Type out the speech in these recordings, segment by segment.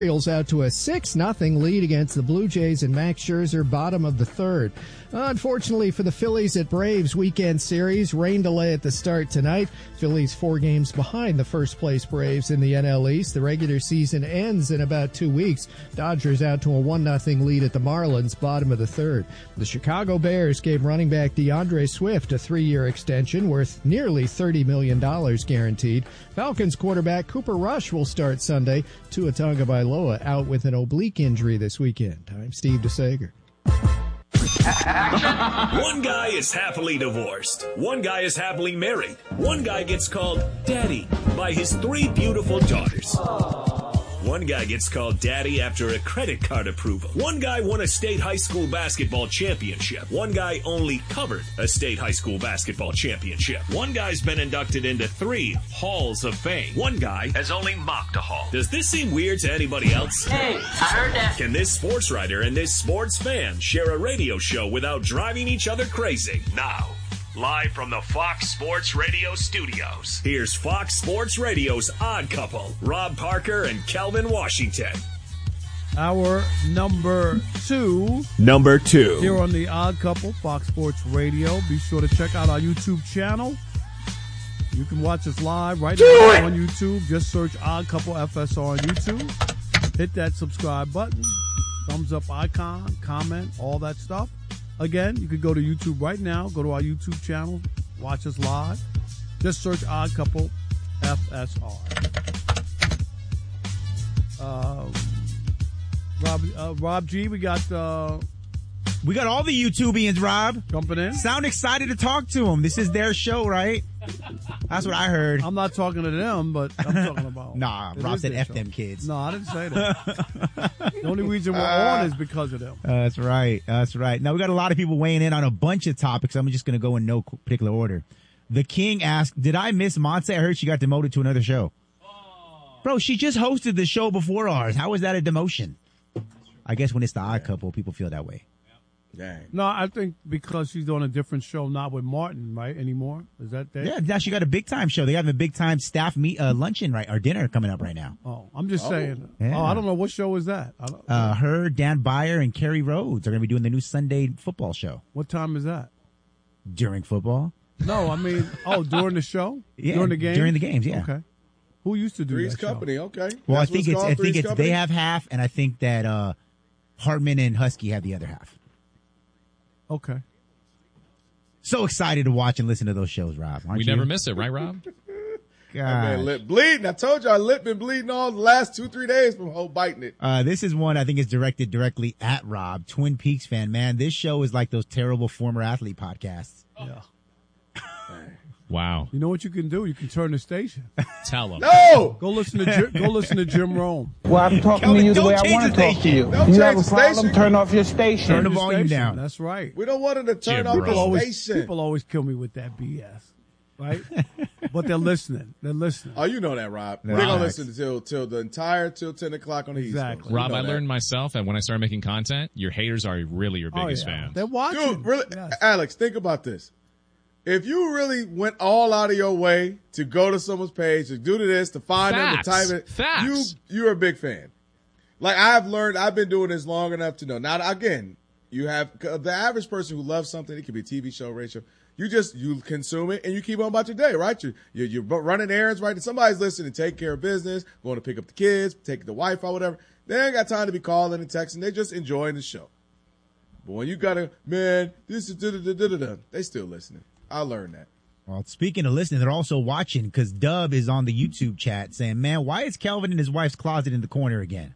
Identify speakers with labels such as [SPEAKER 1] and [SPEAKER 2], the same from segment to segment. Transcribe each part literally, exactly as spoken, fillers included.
[SPEAKER 1] Orioles out to a six nothing lead against the Blue Jays and Max Scherzer, bottom of the third. Unfortunately for the Phillies at Braves weekend series, rain delay at the start tonight. Phillies four games behind the first place Braves in the N L East. The regular season ends in about two weeks. Dodgers out to a one nothing lead at the Marlins, bottom of the third. The Chicago Bears gave running back DeAndre Swift a three-year extension worth nearly thirty million dollars guaranteed. Falcons quarterback Cooper Rush will start Sunday. Tua Tagovailoa out with an oblique injury this weekend. I'm Steve DeSager.
[SPEAKER 2] One guy is happily divorced. One guy is happily married. One guy gets called Daddy by his three beautiful daughters. One guy gets called Daddy after a credit card approval. One guy won a state high school basketball championship. One guy only covered a state high school basketball championship. One guy's been inducted into three halls of fame. One guy has only mocked a hall. Does this seem weird to anybody else?
[SPEAKER 3] Hey, I heard that.
[SPEAKER 2] Can this sports writer and this sports fan share a radio show without driving each other crazy? Now, live from the Fox Sports Radio studios, here's Fox Sports Radio's Odd Couple, Rob Parker and Kelvin Washington.
[SPEAKER 4] Our number two.
[SPEAKER 2] Number two.
[SPEAKER 4] Here on the Odd Couple, Fox Sports Radio. Be sure to check out our YouTube channel. You can watch us live right now on YouTube. Just search Odd Couple F S R on YouTube. Hit that subscribe button, thumbs up icon, comment, all that stuff. Again, you could go to YouTube right now. Go to our YouTube channel. Watch us live. Just search Odd Couple F S R. Um, Rob, uh, Rob G, we got uh,
[SPEAKER 5] we got all the YouTubians, Rob,
[SPEAKER 4] jumping in.
[SPEAKER 5] Sound excited to talk to them. This is their show, right? That's what I heard.
[SPEAKER 4] I'm not talking to them, but I'm talking about.
[SPEAKER 5] Nah, Rob said F show. Them kids.
[SPEAKER 4] No, I didn't say that. The only reason we're uh, on is because of them.
[SPEAKER 5] Uh, that's right. That's right. Now, we got a lot of people weighing in on a bunch of topics. I'm just going to go in no particular order. The King asked, did I miss Monse? I heard she got demoted to another show. Oh. Bro, she just hosted the show before ours. How is that a demotion? I guess when it's the Odd Couple, people feel that way.
[SPEAKER 4] Dang. No, I think because she's doing a different show, not with Martin, right, anymore. Is that there?
[SPEAKER 5] Yeah, now she got a big time show. They have a big time staff meet uh, luncheon right or dinner coming up right now.
[SPEAKER 4] Oh, I'm just oh. saying.
[SPEAKER 5] Yeah.
[SPEAKER 4] Oh, I don't know what show is that. I don't,
[SPEAKER 5] uh, her, Dan Byer, and Kerry Rhodes are going to be doing the new Sunday football show.
[SPEAKER 4] What time is that?
[SPEAKER 5] During football?
[SPEAKER 4] No, I mean, oh, during the show?
[SPEAKER 5] Yeah,
[SPEAKER 4] during the games.
[SPEAKER 5] During the games, yeah.
[SPEAKER 4] Okay. Who used to do
[SPEAKER 6] Three's
[SPEAKER 4] that
[SPEAKER 6] Company?
[SPEAKER 4] Show?
[SPEAKER 6] Okay.
[SPEAKER 5] Well,
[SPEAKER 6] That's
[SPEAKER 5] I think it's,
[SPEAKER 6] it's
[SPEAKER 5] I think it's
[SPEAKER 6] Company?
[SPEAKER 5] they have half, and I think that uh, Hartman and Husky have the other half.
[SPEAKER 4] Okay.
[SPEAKER 5] So excited to watch and listen to those shows, Rob. Aren't
[SPEAKER 7] we
[SPEAKER 5] you?
[SPEAKER 7] never miss it, right, Rob?
[SPEAKER 6] God. Man, lip bleeding. I told you our lip been bleeding all the last two, three days from whole biting it.
[SPEAKER 5] Uh, this is one I think is directed directly at Rob, Twin Peaks fan. Man, this show is like those terrible former athlete podcasts.
[SPEAKER 4] Yeah.
[SPEAKER 7] Wow.
[SPEAKER 4] You know what you can do? You can turn the station.
[SPEAKER 7] Tell them.
[SPEAKER 6] No!
[SPEAKER 4] Go listen to Jim, go listen to Jim Rome.
[SPEAKER 8] Well, I'm talking
[SPEAKER 5] Kelvin,
[SPEAKER 8] to you the way I
[SPEAKER 5] change
[SPEAKER 8] want
[SPEAKER 5] the
[SPEAKER 8] to talk to
[SPEAKER 5] station.
[SPEAKER 8] you.
[SPEAKER 6] Don't
[SPEAKER 8] You have
[SPEAKER 6] change
[SPEAKER 8] a
[SPEAKER 6] the
[SPEAKER 8] problem,
[SPEAKER 6] station.
[SPEAKER 8] turn off your station.
[SPEAKER 5] Turn the
[SPEAKER 4] Your
[SPEAKER 5] volume
[SPEAKER 4] station.
[SPEAKER 5] down.
[SPEAKER 4] That's right.
[SPEAKER 6] We don't want them to turn
[SPEAKER 7] Jim
[SPEAKER 6] off
[SPEAKER 7] Rome.
[SPEAKER 6] the
[SPEAKER 4] Always,
[SPEAKER 6] station.
[SPEAKER 4] people always kill me with that B S, right? But they're listening. They're listening.
[SPEAKER 6] Oh, you know that, Rob. They're
[SPEAKER 5] Right.
[SPEAKER 6] going to listen till till the entire, till ten o'clock on the
[SPEAKER 4] Exactly.
[SPEAKER 6] East Coast. You
[SPEAKER 7] Rob,
[SPEAKER 6] know
[SPEAKER 7] I
[SPEAKER 6] that.
[SPEAKER 7] learned myself that when I started making content, your haters are really your
[SPEAKER 4] Oh,
[SPEAKER 7] biggest
[SPEAKER 4] yeah.
[SPEAKER 7] fans.
[SPEAKER 4] They're watching.
[SPEAKER 6] Dude, really,
[SPEAKER 4] Yes.
[SPEAKER 6] Alex, think about this. If you really went all out of your way to go to someone's page, to do this, to find
[SPEAKER 7] Facts.
[SPEAKER 6] them, to type it,
[SPEAKER 7] Facts.
[SPEAKER 6] you you're a big fan. Like I've learned, I've been doing this long enough to know. Now, again, you have the average person who loves something. It could be a T V show, radio show. You just you consume it and you keep on about your day, right? You you're, you're running errands, right? And somebody's listening to take care of business, going to pick up the kids, take the wife or whatever. They ain't got time to be calling and texting. They just enjoying the show. But when you gotta, man, this is da da da da da, they still listening. I learned that.
[SPEAKER 5] Well, speaking of listening, they're also watching because Dub is on the YouTube chat saying, man, why is Kelvin in his wife's closet in the corner again?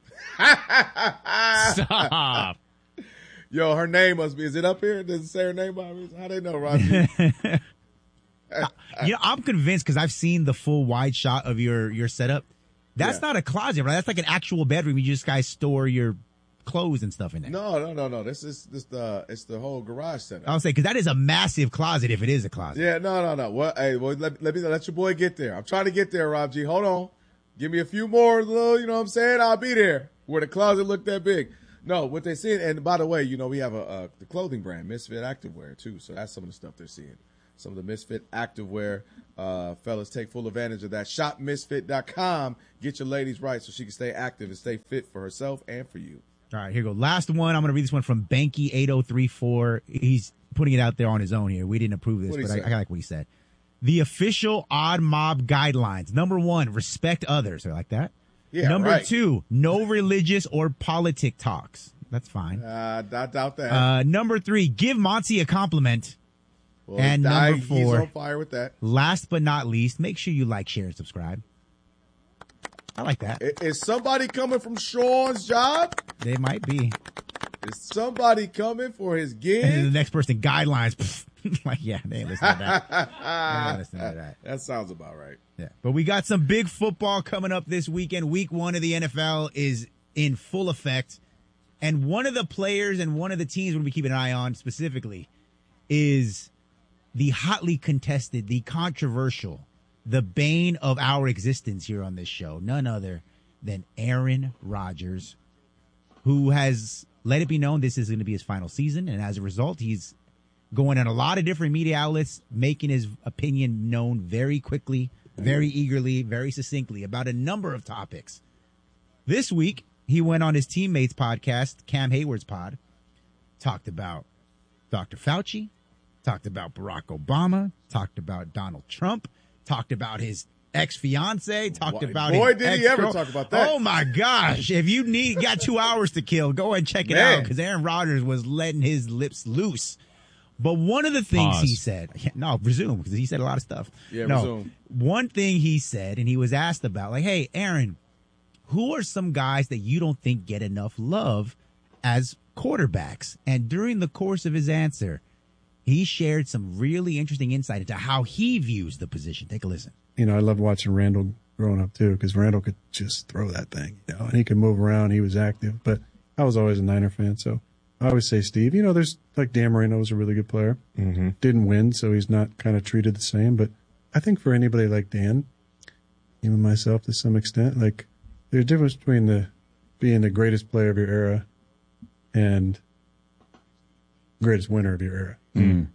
[SPEAKER 7] Stop.
[SPEAKER 6] Yo, her name must be, is it up here? Does it say her name? How they know, Roger?
[SPEAKER 5] uh, you know, I'm convinced because I've seen the full wide shot of your, your setup. That's
[SPEAKER 6] Yeah.
[SPEAKER 5] not a closet, right? That's like an actual bedroom. You just guys store your clothes and stuff in there.
[SPEAKER 6] No, no, no, no. This is this the it's the whole garage setup.
[SPEAKER 5] I'll say because that is a massive closet if it is a closet.
[SPEAKER 6] Yeah, no, no, no. Well, hey, well, let, let me let your boy get there. I'm trying to get there, Rob G. Hold on. Give me a few more little, you know what I'm saying? I'll be there where the closet looked that big. No, what they're seeing, and by the way, you know, we have a, a the clothing brand, Misfit Activewear, too. So that's some of the stuff they're seeing. Some of the Misfit Activewear Uh, fellas, take full advantage of that. shop misfit dot com. Get your ladies right so she can stay active and stay fit for herself and for you.
[SPEAKER 5] All right, here we go. Last one. I'm going to read this one from Banky eight oh three four. He's putting it out there on his own here. We didn't approve this,
[SPEAKER 6] What'd
[SPEAKER 5] but
[SPEAKER 6] he
[SPEAKER 5] I,
[SPEAKER 6] say?
[SPEAKER 5] I like what he said. The official Odd Mob guidelines. Number one, respect others. I like that.
[SPEAKER 6] Yeah,
[SPEAKER 5] Number
[SPEAKER 6] right.
[SPEAKER 5] two, no religious or politic talks. That's fine.
[SPEAKER 6] Uh, I doubt that.
[SPEAKER 5] Uh, number three, give Monty a compliment.
[SPEAKER 6] well,
[SPEAKER 5] and
[SPEAKER 6] I-
[SPEAKER 5] number four.
[SPEAKER 6] He's on fire with that.
[SPEAKER 5] Last but not least, make sure you like, share, and subscribe. I like that.
[SPEAKER 6] I- Is somebody coming from Sean's job?
[SPEAKER 5] They might be.
[SPEAKER 6] Is somebody coming for his
[SPEAKER 5] And then the
[SPEAKER 6] gig?
[SPEAKER 5] next person, guidelines. Like, yeah, they ain't listening to that. They ain't listening to that.
[SPEAKER 6] That sounds about right.
[SPEAKER 5] Yeah. But we got some big football coming up this weekend. Week one of the N F L is in full effect. And one of the players and one of the teams we're going to be keeping an eye on specifically is the hotly contested, the controversial, the bane of our existence here on this show. None other than Aaron Rodgers, who has let it be known this is going to be his final season. And as a result, he's going on a lot of different media outlets, making his opinion known very quickly, very eagerly, very succinctly about a number of topics. This week, he went on his teammates' podcast, Cam Hayward's pod, talked about Doctor Fauci, talked about Barack Obama, talked about Donald Trump, talked about his ex-fiance, talked
[SPEAKER 6] Boy,
[SPEAKER 5] about
[SPEAKER 6] boy,
[SPEAKER 5] his
[SPEAKER 6] did he ever
[SPEAKER 5] ex-girl.
[SPEAKER 6] talk about that.
[SPEAKER 5] Oh, my gosh. If you need got two hours to kill, go and check it
[SPEAKER 6] Man.
[SPEAKER 5] out because Aaron Rodgers was letting his lips loose. But one of the things
[SPEAKER 7] Pause.
[SPEAKER 5] he said, yeah, no, resume, because he said a lot of stuff.
[SPEAKER 6] Yeah,
[SPEAKER 5] no,
[SPEAKER 6] resume.
[SPEAKER 5] One thing he said, and he was asked about, like, hey, Aaron, who are some guys that you don't think get enough love as quarterbacks? And during the course of his answer, he shared some really interesting insight into how he views the position. Take a listen.
[SPEAKER 3] You know, I loved watching Randall growing up too, because Randall could just throw that thing, you know, and he could move around. He was active, but I was always a Niner fan, so I always say Steve. You know, there's like Dan Marino was a really good player. Mm-hmm. Didn't win, so he's not kind of treated the same. But I think for anybody like Dan, even myself to some extent, like there's a difference between the being the greatest player of your era and greatest winner of your era.
[SPEAKER 8] Mm.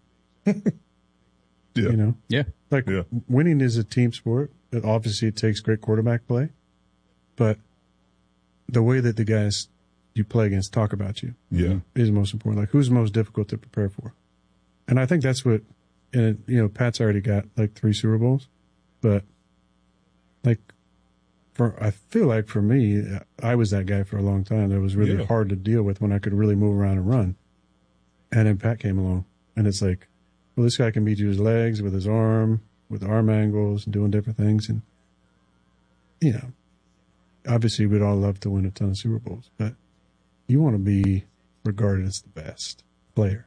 [SPEAKER 8] Yeah.
[SPEAKER 3] You know,
[SPEAKER 8] Yeah.
[SPEAKER 3] like
[SPEAKER 8] Yeah.
[SPEAKER 3] winning is a team sport. It- Obviously, it takes great quarterback play, but the way that the guys you play against talk about you
[SPEAKER 8] Yeah.
[SPEAKER 3] is most important. Like, who's most difficult to prepare for? And I think that's what, and you know, Pat's already got like three Super Bowls, but like, for I feel like for me, I was that guy for a long time. That was really
[SPEAKER 8] Yeah.
[SPEAKER 3] hard to deal with when I could really move around and run. And then Pat came along, and it's like, well, this guy can beat you with his legs, with his arm, with arm angles, and doing different things. And you know, obviously, we'd all love to win a ton of Super Bowls, but you want to be regarded as the best player.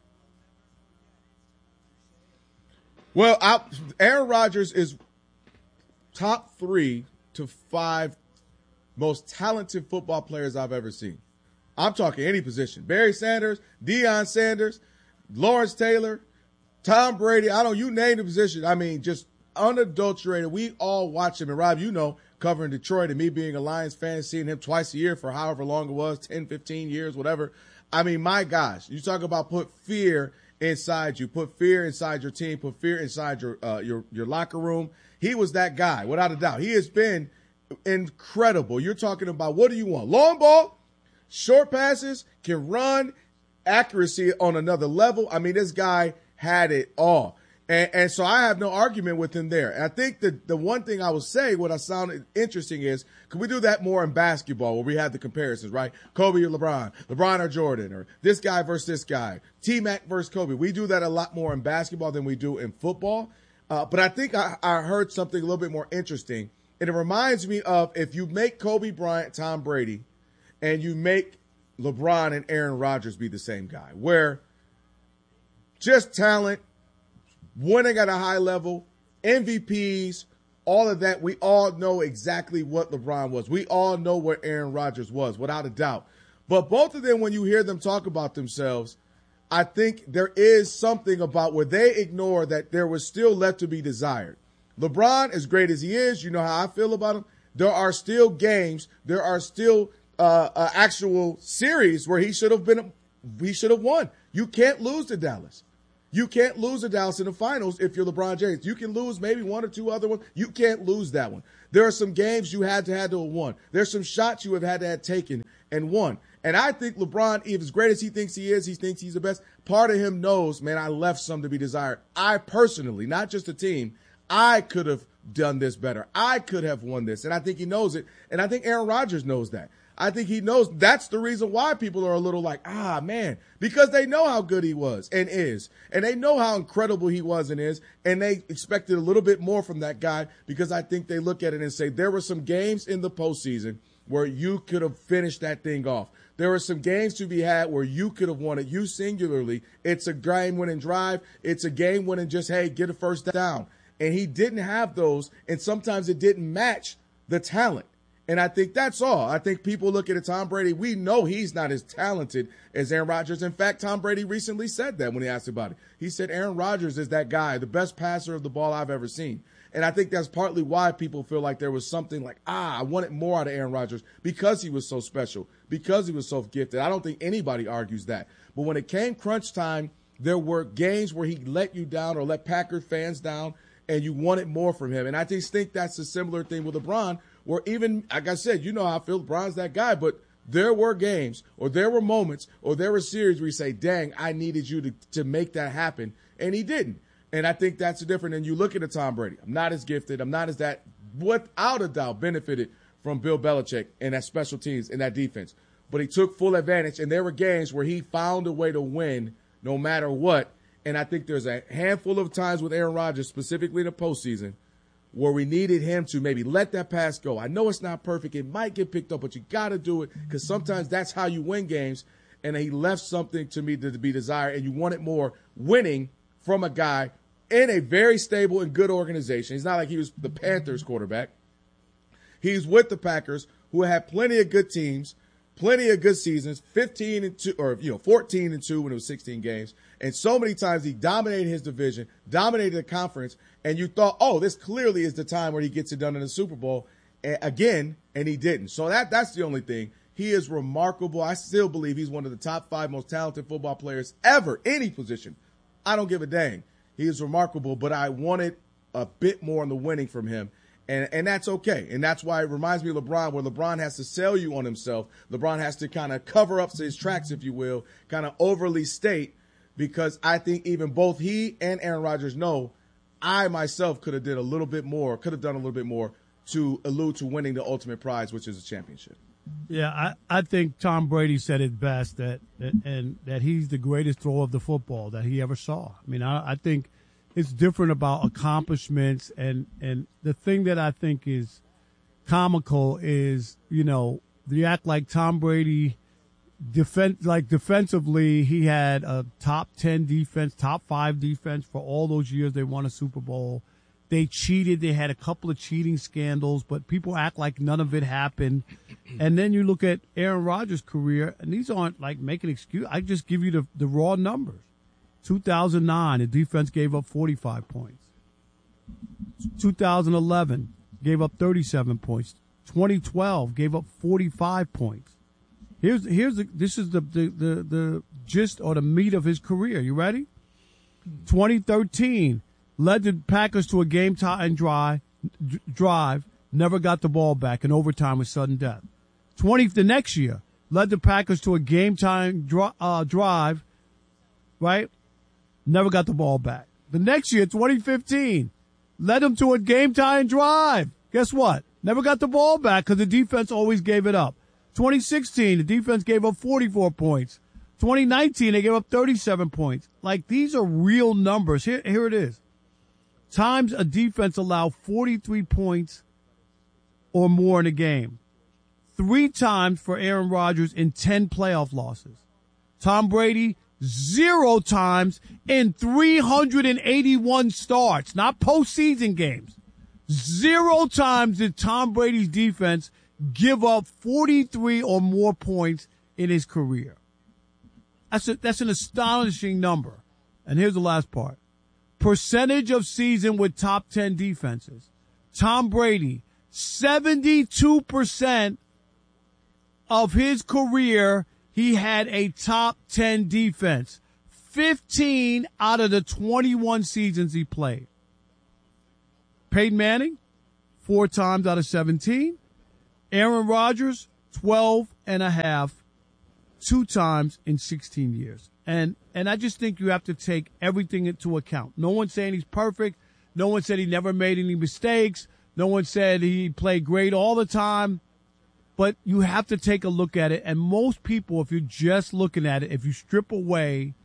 [SPEAKER 6] Well, I, Aaron Rodgers is top three to five most talented football players I've ever seen. I'm talking any position. Barry Sanders, Deion Sanders, Lawrence Taylor, Tom Brady. I don't, you name the position. I mean, just unadulterated. We all watch him. And Rob, you know, covering Detroit and me being a Lions fan, seeing him twice a year for however long it was, ten, fifteen years, whatever. I mean, my gosh, you talk about put fear inside you, put fear inside your team, put fear inside your uh, your your locker room. He was that guy, without a doubt. He has been incredible. You're talking about, what do you want? Long ball, short passes, can run, accuracy on another level. I mean, this guy had it all. And, and so I have no argument with him there. And I think that the one thing I will say, what I sounded interesting is, could we do that more in basketball where we have the comparisons, right? Kobe or LeBron, LeBron or Jordan, or this guy versus this guy, T-Mac versus Kobe. We do that a lot more in basketball than we do in football. Uh, but I think I, I heard something a little bit more interesting. And it reminds me of, if you make Kobe Bryant, Tom Brady, and you make LeBron and Aaron Rodgers be the same guy, where just talent, winning at a high level, M V Ps, all of that, we all know exactly what LeBron was. We all know where Aaron Rodgers was, without a doubt. But both of them, when you hear them talk about themselves, I think there is something about where they ignore that there was still left to be desired. LeBron, as great as he is, you know how I feel about him. There are still games, there are still uh, uh, actual series where he should have been, he should have won. You can't lose to Dallas. You can't lose to Dallas in the finals if you're LeBron James. You can lose maybe one or two other ones. You can't lose that one. There are some games you had to have to have won. There's some shots you have had to have taken and won. And I think LeBron, if as great as he thinks he is, he thinks he's the best, part of him knows, man, I left some to be desired. I personally, not just the team, I could have done this better. I could have won this. And I think he knows it. And I think Aaron Rodgers knows that. I think he knows that's the reason why people are a little like, ah, man, because they know how good he was and is. And they know how incredible he was and is. And they expected a little bit more from that guy because I think they look at it and say there were some games in the postseason where you could have finished that thing off. There were some games to be had where you could have won it. You singularly, it's a game-winning drive. It's a game-winning just, hey, get a first down. And he didn't have those, and sometimes it didn't match the talent. And I think that's all. I think people look at Tom Brady. We know he's not as talented as Aaron Rodgers. In fact, Tom Brady recently said that when he asked about it. He said Aaron Rodgers is that guy, the best passer of the ball I've ever seen. And I think that's partly why people feel like there was something like, ah, I wanted more out of Aaron Rodgers because he was so special, because he was so gifted. I don't think anybody argues that. But when it came crunch time, there were games where he let you down or let Packer fans down, and you wanted more from him. And I just think that's a similar thing with LeBron, where even, like I said, you know how I feel, LeBron's that guy, but there were games or there were moments or there were series where you say, dang, I needed you to, to make that happen, and he didn't. And I think that's different. And you look at a Tom Brady. I'm not as gifted. I'm not as that, without a doubt, benefited from Bill Belichick and that special teams and that defense. But he took full advantage, and there were games where he found a way to win no matter what. And I think there's a handful of times with Aaron Rodgers, specifically in the postseason, where we needed him to maybe let that pass go. I know it's not perfect. It might get picked up, but you got to do it because sometimes that's how you win games. And he left something to me to be desired, and you wanted more winning from a guy in a very stable and good organization. He's not like he was the Panthers quarterback. He's with the Packers, who had plenty of good teams, plenty of good seasons, fifteen and two, or you know, fourteen and two when it was sixteen games. And so many times he dominated his division, dominated the conference, and you thought, oh, this clearly is the time where he gets it done in the Super Bowl again, and he didn't. So that that's the only thing. He is remarkable. I still believe he's one of the top five most talented football players ever, any position. I don't give a dang. He is remarkable, but I wanted a bit more on the winning from him. And and that's okay. And that's why it reminds me of LeBron, where LeBron has to sell you on himself. LeBron has to kind of cover up his tracks, if you will, kind of overly state, because I think even both he and Aaron Rodgers know I myself could have did a little bit more, could have done a little bit more to allude to winning the ultimate prize, which is a championship.
[SPEAKER 4] Yeah, I, I think Tom Brady said it best, that and, and that he's the greatest thrower of the football that he ever saw. I mean, I, I think it's different about accomplishments, and, and the thing that I think is comical is, you know, you act like Tom Brady, defense, like defensively, he had a top ten defense, top five defense for all those years they won a Super Bowl. They cheated. They had a couple of cheating scandals, but people act like none of it happened. And then you look at Aaron Rodgers' career, and these aren't like making excuse. I just give you the, the raw numbers. two thousand nine, the defense gave up forty-five points. two thousand eleven, gave up thirty-seven points. twenty twelve, gave up forty-five points. Here's here's the, this is the, the, the, the gist or the meat of his career. You ready? twenty thirteen, led the Packers to a game-tying drive, drive, never got the ball back in overtime with sudden death. twenty the next year, led the Packers to a game-tying dri- uh, drive, right? Never got the ball back. The next year, twenty fifteen, led them to a game-tying drive. Guess what? Never got the ball back because the defense always gave it up. twenty sixteen, the defense gave up forty-four points. twenty nineteen, they gave up thirty-seven points. Like, these are real numbers. Here, here it is. Times a defense allowed forty-three points or more in a game. Three times for Aaron Rodgers in ten playoff losses. Tom Brady, zero times in three hundred eighty-one starts, not postseason games. Zero times did Tom Brady's defense give up forty-three or more points in his career. That's a, that's an astonishing number. And here's the last part. Percentage of season with top ten defenses. Tom Brady, seventy-two percent of his career, he had a top ten defense. fifteen out of the twenty-one seasons he played. Peyton Manning, four times out of seventeen. Aaron Rodgers, twelve and a half, two times in sixteen years. And and I just think you have to take everything into account. No one's saying he's perfect. No one said he never made any mistakes. No one said he played great all the time. But you have to take a look at it. And most people, if you're just looking at it, if you strip away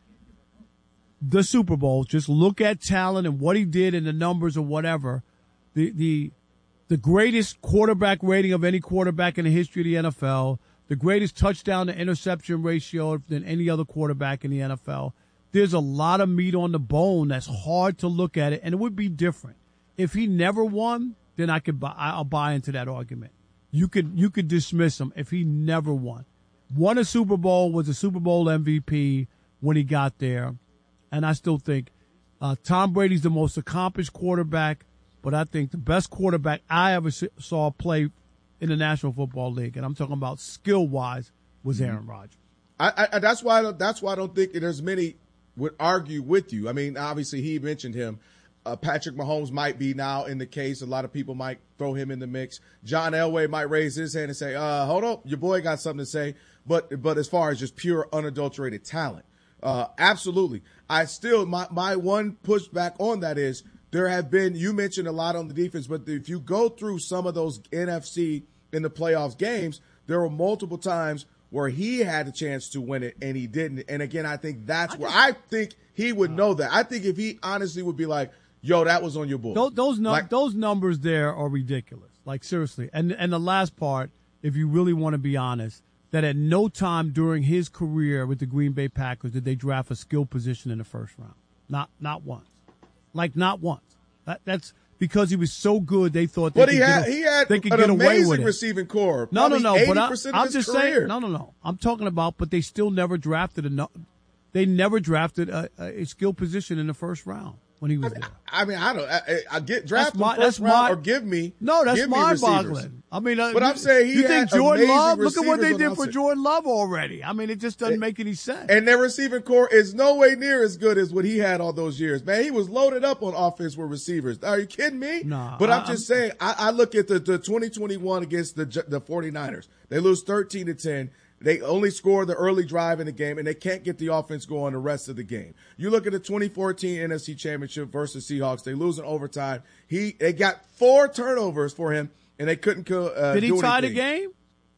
[SPEAKER 4] the Super Bowl, just look at talent and what he did and the numbers or whatever, the the the greatest quarterback rating of any quarterback in the history of the N F L, the greatest touchdown to interception ratio than any other quarterback in the N F L. There's a lot of meat on the bone that's hard to look at it, and it would be different. If he never won, then I could buy, I'll buy into that argument. You could you could dismiss him if he never won. Won a Super Bowl, was a Super Bowl M V P when he got there, and I still think uh, Tom Brady's the most accomplished quarterback, but I think the best quarterback I ever saw play in the National Football League, and I'm talking about skill-wise, was Aaron Rodgers.
[SPEAKER 6] I, I, that's why that's why I don't think there's many would argue with you. I mean, obviously he mentioned him. Uh, Patrick Mahomes might be now in the case. A lot of people might throw him in the mix. John Elway might raise his hand and say, uh, hold on, your boy got something to say. But but as far as just pure unadulterated talent, uh, absolutely. I still, my, my one pushback on that is there have been, you mentioned a lot on the defense, but if you go through some of those N F C in the playoffs games, there were multiple times where he had a chance to win it and he didn't. And again, I think that's I where just, I think he would know that. I think if he honestly would be like, yo, that was on your board.
[SPEAKER 4] Those those, num-
[SPEAKER 6] like,
[SPEAKER 4] those numbers there are ridiculous. Like, seriously. And and the last part, if you really want to be honest, that at no time during his career with the Green Bay Packers did they draft a skill position in the first round. Not not once. Like, not once. That, that's because he was so good they thought they
[SPEAKER 6] but
[SPEAKER 4] could,
[SPEAKER 6] he had,
[SPEAKER 4] get, a,
[SPEAKER 6] he had
[SPEAKER 4] they could
[SPEAKER 6] an
[SPEAKER 4] get away
[SPEAKER 6] amazing
[SPEAKER 4] with it.
[SPEAKER 6] receiving core.
[SPEAKER 4] No, no, no. But I, I'm just
[SPEAKER 6] career.
[SPEAKER 4] saying. No, no, no. I'm talking about, but they still never drafted a. They never drafted a, a skill position in the first round when he was
[SPEAKER 6] I mean,
[SPEAKER 4] there.
[SPEAKER 6] I mean, I don't. I, I get drafted
[SPEAKER 4] my,
[SPEAKER 6] first round
[SPEAKER 4] my,
[SPEAKER 6] or give me.
[SPEAKER 4] No, that's
[SPEAKER 6] give
[SPEAKER 4] mind-boggling. I mean, uh,
[SPEAKER 6] but I'm saying he
[SPEAKER 4] you
[SPEAKER 6] had
[SPEAKER 4] think Jordan Love? Look at what they did for
[SPEAKER 6] outside.
[SPEAKER 4] Jordan Love already. I mean, it just doesn't it, make any sense.
[SPEAKER 6] And their receiving core is no way near as good as what he had all those years. Man, he was loaded up on offense with receivers. Are you kidding me?
[SPEAKER 4] Nah,
[SPEAKER 6] but I'm
[SPEAKER 4] I,
[SPEAKER 6] just
[SPEAKER 4] I'm,
[SPEAKER 6] saying. I, I look at the, the twenty twenty-one against the the 49ers. They lose thirteen to ten. They only score the early drive in the game, and they can't get the offense going the rest of the game. You look at the twenty fourteen N F C Championship versus Seahawks. They lose in overtime. He they got four turnovers for him, and they couldn't uh,
[SPEAKER 4] Did he
[SPEAKER 6] do
[SPEAKER 4] tie
[SPEAKER 6] anything.
[SPEAKER 4] the game?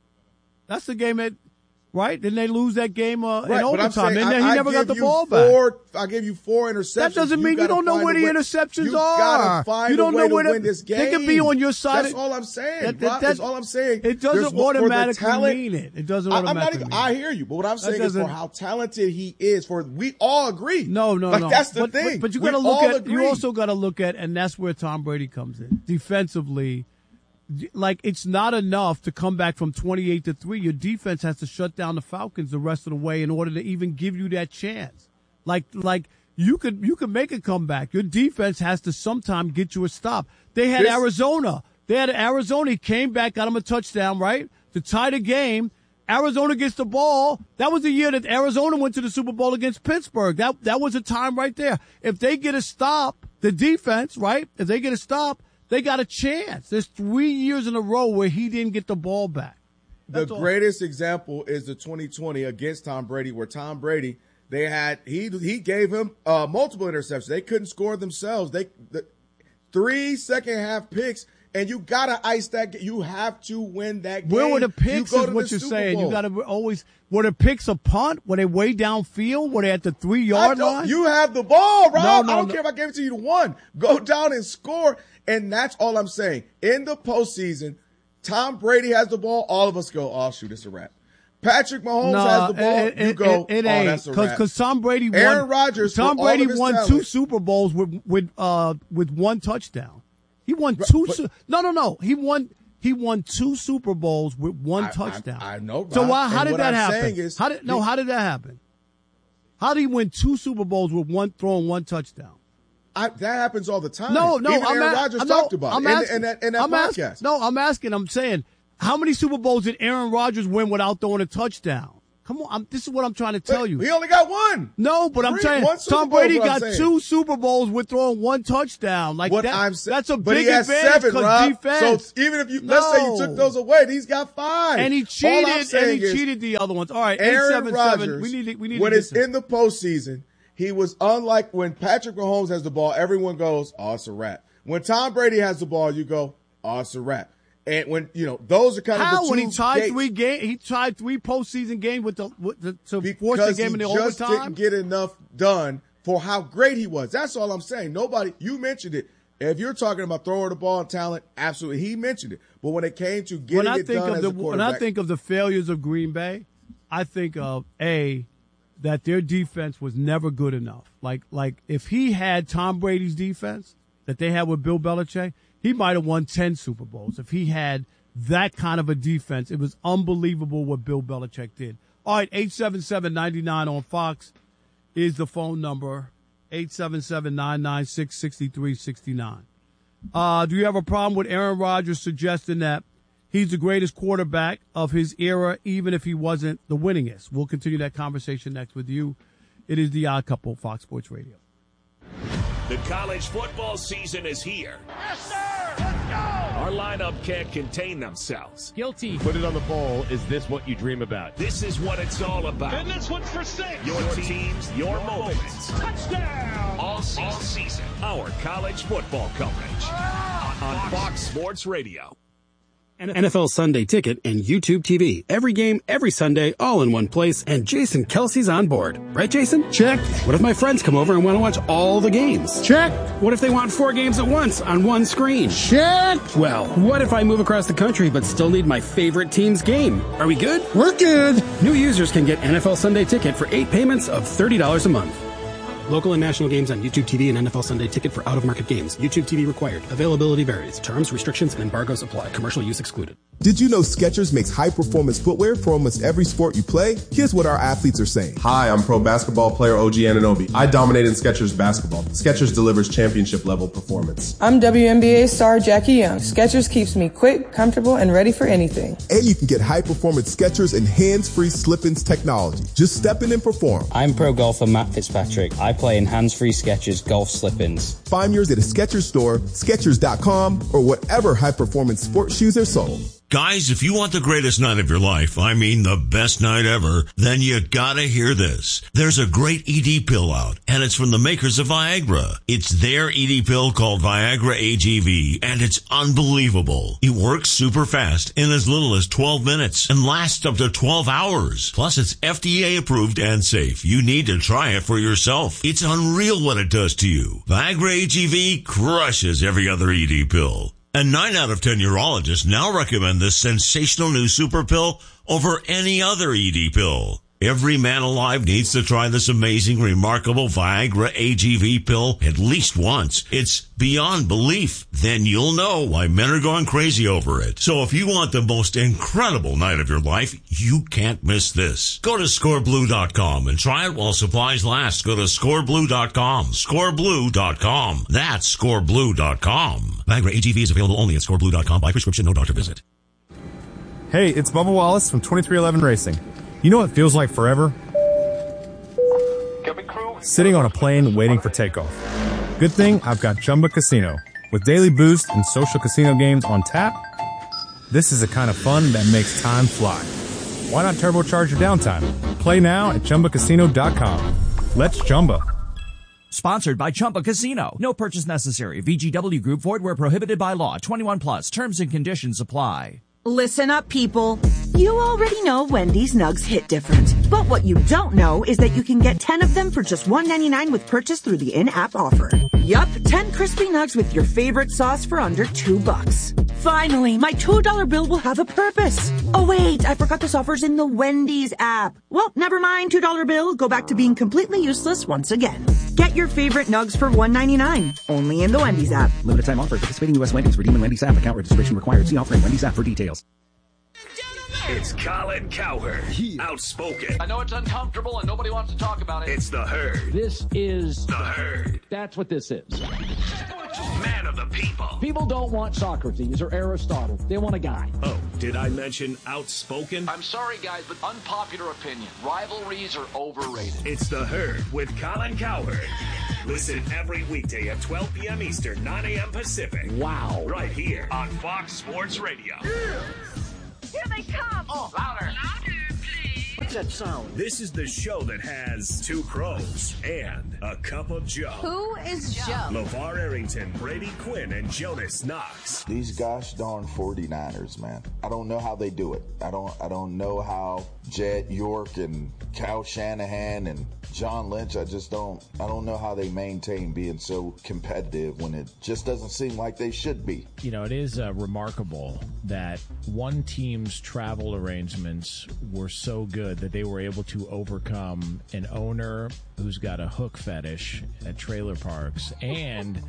[SPEAKER 4] That's the game that, right? Didn't they lose that game uh,
[SPEAKER 6] right,
[SPEAKER 4] in overtime?
[SPEAKER 6] Saying,
[SPEAKER 4] and then
[SPEAKER 6] I,
[SPEAKER 4] he never got the ball
[SPEAKER 6] four,
[SPEAKER 4] back.
[SPEAKER 6] I gave you four interceptions.
[SPEAKER 4] That doesn't mean you, you don't know where the interceptions
[SPEAKER 6] you
[SPEAKER 4] are.
[SPEAKER 6] Gotta find
[SPEAKER 4] you don't
[SPEAKER 6] a way
[SPEAKER 4] know where
[SPEAKER 6] to
[SPEAKER 4] the,
[SPEAKER 6] win this game.
[SPEAKER 4] They could be on your side.
[SPEAKER 6] That's all I'm saying.
[SPEAKER 4] That, that,
[SPEAKER 6] Rob,
[SPEAKER 4] that,
[SPEAKER 6] that's all I'm saying.
[SPEAKER 4] It doesn't
[SPEAKER 6] There's,
[SPEAKER 4] automatically
[SPEAKER 6] talent,
[SPEAKER 4] mean it. It doesn't
[SPEAKER 6] I,
[SPEAKER 4] automatically
[SPEAKER 6] I'm not even,
[SPEAKER 4] mean
[SPEAKER 6] I
[SPEAKER 4] it.
[SPEAKER 6] hear you, but what I'm saying
[SPEAKER 4] that
[SPEAKER 6] is for how talented he is, for we all agree.
[SPEAKER 4] No, no,
[SPEAKER 6] like,
[SPEAKER 4] no.
[SPEAKER 6] That's the
[SPEAKER 4] but,
[SPEAKER 6] thing.
[SPEAKER 4] But, but you
[SPEAKER 6] got
[SPEAKER 4] to look at.
[SPEAKER 6] agree.
[SPEAKER 4] You also got to look at, and that's where Tom Brady comes in defensively. Like, it's not enough to come back from twenty-eight to three. Your defense has to shut down the Falcons the rest of the way in order to even give you that chance. Like, like you could you could make a comeback. Your defense has to sometime get you a stop. They had
[SPEAKER 6] This,
[SPEAKER 4] Arizona. They had Arizona. He came back, got him a touchdown, right, to tie the game. Arizona gets the ball. That was the year that Arizona went to the Super Bowl against Pittsburgh. That that was a time right there. If they get a stop, the defense, right, if they get a stop, they got a chance. There's three years in a row where he didn't get the ball back. That's
[SPEAKER 6] the
[SPEAKER 4] all.
[SPEAKER 6] greatest example is the twenty twenty against Tom Brady, where Tom Brady, they had he he gave him uh, multiple interceptions. They couldn't score themselves. They the, three second half picks, and you gotta ice that. You have to win that game.
[SPEAKER 4] Where were the picks?
[SPEAKER 6] You
[SPEAKER 4] Is what you're Super saying. Bowl. You gotta always. Were the picks a punt? Were they way downfield? Were they at the three yard line?
[SPEAKER 6] You have the ball, Rob.
[SPEAKER 4] No, no,
[SPEAKER 6] I don't
[SPEAKER 4] no.
[SPEAKER 6] care if I gave it to you to one. Go down and score. And that's all I'm saying. In the postseason, Tom Brady has the ball. All of us go, oh, shoot, it's a wrap. Patrick Mahomes
[SPEAKER 4] no,
[SPEAKER 6] has the ball.
[SPEAKER 4] It,
[SPEAKER 6] you
[SPEAKER 4] it,
[SPEAKER 6] go,
[SPEAKER 4] it, it
[SPEAKER 6] oh,
[SPEAKER 4] ain't.
[SPEAKER 6] that's a
[SPEAKER 4] Cause,
[SPEAKER 6] wrap.
[SPEAKER 4] Because Tom Brady won.
[SPEAKER 6] Aaron Rodgers,
[SPEAKER 4] Tom
[SPEAKER 6] for
[SPEAKER 4] Brady
[SPEAKER 6] all of his
[SPEAKER 4] won
[SPEAKER 6] talent.
[SPEAKER 4] two Super Bowls with with uh with one touchdown. He won two.
[SPEAKER 6] But,
[SPEAKER 4] su- no, no, no. He won. He won two Super Bowls with one
[SPEAKER 6] I,
[SPEAKER 4] touchdown.
[SPEAKER 6] I, I know. Rob.
[SPEAKER 4] So why? How
[SPEAKER 6] and
[SPEAKER 4] did
[SPEAKER 6] what
[SPEAKER 4] that
[SPEAKER 6] I'm
[SPEAKER 4] happen?
[SPEAKER 6] Is,
[SPEAKER 4] how did no?
[SPEAKER 6] he,
[SPEAKER 4] how did that happen? How did he win two Super Bowls with one throwing one touchdown?
[SPEAKER 6] I, that happens all the time.
[SPEAKER 4] No, no.
[SPEAKER 6] Even
[SPEAKER 4] I'm
[SPEAKER 6] Aaron
[SPEAKER 4] a-
[SPEAKER 6] Rodgers
[SPEAKER 4] I'm
[SPEAKER 6] talked
[SPEAKER 4] no,
[SPEAKER 6] about
[SPEAKER 4] I'm
[SPEAKER 6] it in,
[SPEAKER 4] asking,
[SPEAKER 6] in that, in that
[SPEAKER 4] I'm
[SPEAKER 6] podcast.
[SPEAKER 4] Asking, no, I'm asking. I'm saying, how many Super Bowls did Aaron Rodgers win without throwing a touchdown? Come on, I'm, this is what I'm trying to tell
[SPEAKER 6] But
[SPEAKER 4] you.
[SPEAKER 6] He only got one.
[SPEAKER 4] No, but I'm
[SPEAKER 6] Three-
[SPEAKER 4] saying
[SPEAKER 6] one Super
[SPEAKER 4] Tom
[SPEAKER 6] Bowl
[SPEAKER 4] Brady
[SPEAKER 6] is what
[SPEAKER 4] got
[SPEAKER 6] I'm saying.
[SPEAKER 4] two Super Bowls with throwing one touchdown. Like
[SPEAKER 6] What
[SPEAKER 4] that,
[SPEAKER 6] I'm saying,
[SPEAKER 4] that's a
[SPEAKER 6] but
[SPEAKER 4] big
[SPEAKER 6] he has
[SPEAKER 4] advantage
[SPEAKER 6] seven,
[SPEAKER 4] because
[SPEAKER 6] Rob.
[SPEAKER 4] defense.
[SPEAKER 6] So even if you let's say you took those away, he's got five.
[SPEAKER 4] and he
[SPEAKER 6] All I'm
[SPEAKER 4] cheated, and
[SPEAKER 6] saying
[SPEAKER 4] he
[SPEAKER 6] is
[SPEAKER 4] cheated the other ones. All right, eight
[SPEAKER 6] Aaron
[SPEAKER 4] seven
[SPEAKER 6] Rodgers.
[SPEAKER 4] seven. We need to, we need
[SPEAKER 6] when
[SPEAKER 4] to get
[SPEAKER 6] it's
[SPEAKER 4] this.
[SPEAKER 6] in the postseason, he was unlike when Patrick Mahomes has the ball. Everyone goes, "Oh, it's a wrap." When Tom Brady has the ball, you go, "Oh, it's a wrap." And when you know those are kind of
[SPEAKER 4] How
[SPEAKER 6] the two
[SPEAKER 4] when he tied
[SPEAKER 6] gates.
[SPEAKER 4] three game, he tied three postseason games with the, with the to force the
[SPEAKER 6] because
[SPEAKER 4] game
[SPEAKER 6] he
[SPEAKER 4] in the
[SPEAKER 6] just
[SPEAKER 4] overtime.
[SPEAKER 6] didn't get enough done for how great he was. That's all I'm saying. Nobody, you mentioned it. If you're talking about throwing the ball and talent, absolutely, he mentioned it. But when it came to getting
[SPEAKER 4] when I
[SPEAKER 6] it
[SPEAKER 4] think
[SPEAKER 6] done
[SPEAKER 4] of
[SPEAKER 6] as
[SPEAKER 4] the
[SPEAKER 6] a
[SPEAKER 4] when
[SPEAKER 6] quarterback,
[SPEAKER 4] I think of the failures of Green Bay, I think of a that their defense was never good enough. Like like if he had Tom Brady's defense that they had with Bill Belichick, he might have won ten Super Bowls. If he had that kind of a defense, it was unbelievable what Bill Belichick did. All right, eight seven seven, nine nine on Fox is the phone number. eight seven seven, nine nine six, six three six nine. Uh, do you have a problem with Aaron Rodgers suggesting that he's the greatest quarterback of his era, even if he wasn't the winningest? We'll continue that conversation next with you. It is the Odd Couple, Fox Sports Radio.
[SPEAKER 2] The college football season is here. Yes, sir! Let's go! Our lineup can't contain themselves.
[SPEAKER 9] Guilty. Put it on the bowl. Is this what you dream about?
[SPEAKER 2] This is what it's all about.
[SPEAKER 9] And this one's for six.
[SPEAKER 2] Your teams, your moments.
[SPEAKER 9] Touchdown!
[SPEAKER 2] All season. All season. Our college football coverage on Fox Sports Radio.
[SPEAKER 10] N F L Sunday Ticket and YouTube T V. Every game, every Sunday, all in one place, and Jason Kelsey's on board. Right, Jason?
[SPEAKER 4] Check.
[SPEAKER 10] What if my friends come over and want to watch all the games?
[SPEAKER 4] Check.
[SPEAKER 10] What if they want four games at once on one screen?
[SPEAKER 4] Check.
[SPEAKER 10] Well, what if I move across the country but still need my favorite team's game? Are we good?
[SPEAKER 4] We're good.
[SPEAKER 10] New users can get N F L Sunday Ticket for eight payments of thirty dollars a month. Local and national games on YouTube T V and N F L Sunday Ticket for out-of-market games. YouTube T V required. Availability varies. Terms, restrictions, and embargoes apply. Commercial use excluded.
[SPEAKER 11] Did you know Skechers makes high-performance footwear for almost every sport you play? Here's what our athletes are saying.
[SPEAKER 12] Hi, I'm pro basketball player O G Anunoby. I dominate in Skechers basketball. Skechers delivers championship-level performance.
[SPEAKER 13] I'm W N B A star Jackie Young. Skechers keeps me quick, comfortable, and ready for anything.
[SPEAKER 11] And you can get high-performance Skechers and hands-free slip-ins technology. Just step in and perform.
[SPEAKER 14] I'm pro golfer Matt Fitzpatrick. I play in hands-free Skechers golf slip-ins.
[SPEAKER 11] Find yours at a Skechers store, Skechers dot com, or whatever high-performance sports shoes are sold.
[SPEAKER 15] Guys, if you want the greatest night of your life, I mean the best night ever, then you gotta hear this. There's a great E D pill out, and it's from the makers of Viagra. It's their E D pill called Viagra A G V, and it's unbelievable. It works super fast in as little as twelve minutes and lasts up to twelve hours. Plus, it's F D A approved and safe. You need to try it for yourself. It's unreal what it does to you. Viagra A G V crushes every other E D pill. And nine out of ten urologists now recommend this sensational new super pill over any other E D pill. Every man alive needs to try this amazing, remarkable Viagra A G V pill at least once. It's beyond belief. Then you'll know why men are going crazy over it. So if you want the most incredible night of your life, you can't miss this. Go to score blue dot com and try it while supplies last. Go to score blue dot com. score blue dot com. That's score blue dot com. Viagra A G V is available only at score blue dot com by prescription, no doctor visit.
[SPEAKER 16] Hey, it's Bubba Wallace from twenty-three eleven Racing. You know what feels like forever? Sitting on a plane waiting for takeoff. Good thing I've got Chumba Casino. With daily boost and social casino games on tap, this is the kind of fun that makes time fly. Why not turbocharge your downtime? Play now at Chumba Casino dot com. Let's Chumba.
[SPEAKER 17] Sponsored by Chumba Casino. No purchase necessary. V G W Group. Void where prohibited by law. twenty-one plus. Terms and conditions apply.
[SPEAKER 18] Listen up, people. You already know Wendy's Nugs hit different. But what you don't know is that you can get ten of them for just one ninety-nine with purchase through the in-app offer. Yup, ten crispy nugs with your favorite sauce for under two bucks. Finally, my two dollar bill will have a purpose. Oh wait, I forgot this offer's in the Wendy's app. Well, never mind, two dollar bill. Go back to being completely useless once again. Get your favorite nugs for one ninety-nine. Only in the Wendy's app.
[SPEAKER 19] Limited time offer. Participating U S Wendy's. Redeem in Wendy's app. Account registration required. See offer in Wendy's app for details.
[SPEAKER 2] It's Colin Cowherd. Outspoken.
[SPEAKER 20] I know it's uncomfortable and nobody wants to talk about it.
[SPEAKER 2] It's the Herd.
[SPEAKER 20] This is
[SPEAKER 2] the Herd.
[SPEAKER 20] That's what this is.
[SPEAKER 2] Man of the people.
[SPEAKER 20] People don't want Socrates or Aristotle. They want a guy.
[SPEAKER 2] Oh. Did I mention outspoken?
[SPEAKER 20] I'm sorry, guys, but unpopular opinion. Rivalries are overrated.
[SPEAKER 2] It's The Herd with Colin Cowherd. Listen every weekday at twelve p.m. Eastern, nine a.m. Pacific.
[SPEAKER 20] Wow.
[SPEAKER 2] Right here on Fox Sports Radio.
[SPEAKER 9] Here they come.
[SPEAKER 20] Oh, louder.
[SPEAKER 9] Louder, please.
[SPEAKER 20] What's that sound?
[SPEAKER 2] This is the show that has two pros and a cup of Joe.
[SPEAKER 9] Who is Joe?
[SPEAKER 2] LeVar Arrington, Brady Quinn, and Jonas Knox.
[SPEAKER 21] These gosh darn forty-niners, man. I don't know how they do it. I don't I don't know how Jed York and Kyle Shanahan and John Lynch, I just don't I don't know how they maintain being so competitive when it just doesn't seem like they should be.
[SPEAKER 22] You know, it is uh, remarkable that one team's travel arrangements were so good that they were able to overcome an owner who's got a hook fetish at trailer parks and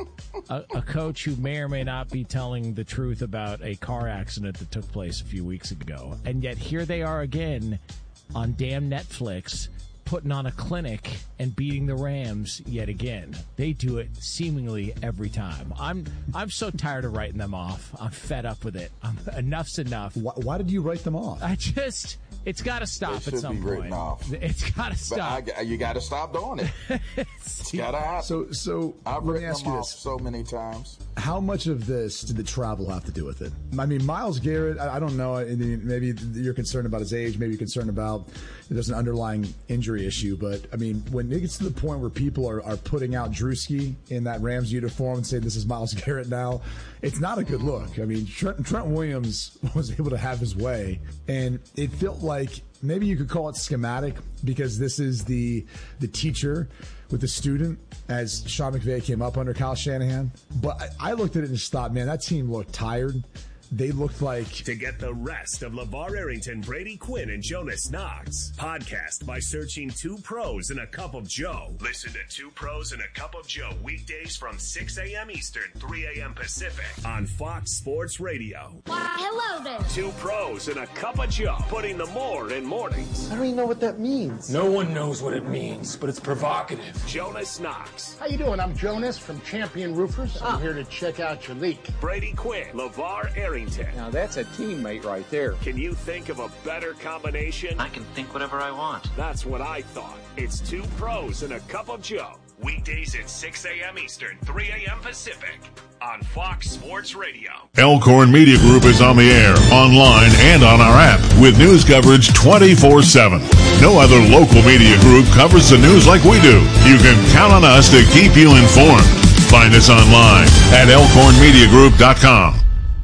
[SPEAKER 22] a, a coach who may or may not be telling the truth about a car accident that took place a few weeks ago. And yet here they are again on damn Netflix putting on a clinic and beating the Rams yet again. They do it seemingly every time. I'm I'm so tired of writing them off. I'm fed up with it. I'm, enough's enough.
[SPEAKER 23] Why, why did you write them off?
[SPEAKER 22] I just... It's got to stop
[SPEAKER 21] It
[SPEAKER 22] at
[SPEAKER 21] should
[SPEAKER 22] some
[SPEAKER 21] be written
[SPEAKER 22] point.
[SPEAKER 21] off.
[SPEAKER 22] It's got to stop.
[SPEAKER 21] But I, you got to stop doing it. It's got to happen.
[SPEAKER 23] So, so
[SPEAKER 21] I've
[SPEAKER 23] let me
[SPEAKER 21] written
[SPEAKER 23] ask
[SPEAKER 21] them
[SPEAKER 23] you
[SPEAKER 21] off
[SPEAKER 23] this.
[SPEAKER 21] so many times.
[SPEAKER 23] How much of this did the travel have to do with it? I mean, Myles Garrett, I, I don't know. I mean, maybe you're concerned about his age. Maybe you're concerned about there's an underlying injury issue. But, I mean, when it gets to the point where people are, are putting out Drewski in that Rams uniform and saying this is Myles Garrett now, it's not a good look. I mean, Trent, Trent Williams was able to have his way. And it felt like maybe you could call it schematic because this is the the teacher with the student as Sean McVay came up under Kyle Shanahan. But I, I looked at it and just thought, man, that team looked tired. They looked like...
[SPEAKER 2] To get the rest of LeVar Arrington, Brady Quinn, and Jonas Knox, podcast by searching Two Pros and a Cup of Joe. Listen to Two Pros and a Cup of Joe weekdays from six a.m. Eastern, three a.m. Pacific on Fox Sports Radio.
[SPEAKER 9] Why, hello there.
[SPEAKER 2] Two Pros and a Cup of Joe, putting the more in mornings.
[SPEAKER 24] I don't even know what that means.
[SPEAKER 25] No one knows what it means, but it's provocative.
[SPEAKER 2] Jonas Knox.
[SPEAKER 24] How you doing? I'm Jonas from Champion Roofers. I'm here to check out your leak.
[SPEAKER 2] Brady Quinn, LeVar Arrington.
[SPEAKER 24] Now that's a teammate right there.
[SPEAKER 2] Can you think of a better combination?
[SPEAKER 26] I can think whatever I want.
[SPEAKER 2] That's what I thought. It's Two Pros and a Cup of Joe. Weekdays at six a.m. Eastern, three a.m. Pacific on Fox Sports Radio.
[SPEAKER 8] Elkhorn Media Group is on the air, online, and on our app with news coverage twenty-four seven. No other local media group covers the news like we do. You can count on us to keep you informed. Find us online at elkhorn media group dot com.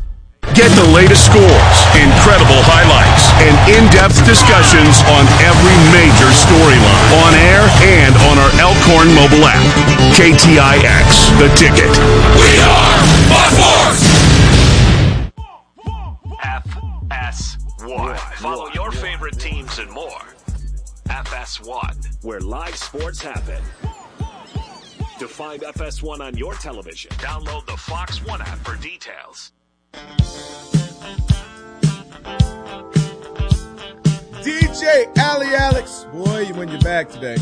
[SPEAKER 27] Get the latest scores, incredible highlights, and in-depth discussions on every major storyline on air and on our Elkhorn mobile app. K T I X, The Ticket. We are Buckforce!
[SPEAKER 2] F S one. Follow your favorite teams and more. F S one, where live sports happen. To find F S one on your television, download the Fox One app for details.
[SPEAKER 6] D J Ali Alex, boy, when you're back today.